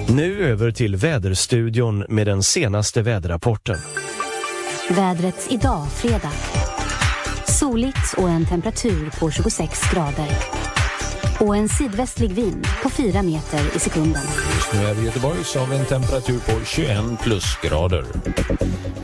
Nu över till väderstudion med den senaste väderrapporten. Vädret idag fredag. Soligt och en temperatur på 26 grader. Och en sydvästlig vind på 4 meter i sekunden. Just nu är det Göteborg som en temperatur på 21 plusgrader.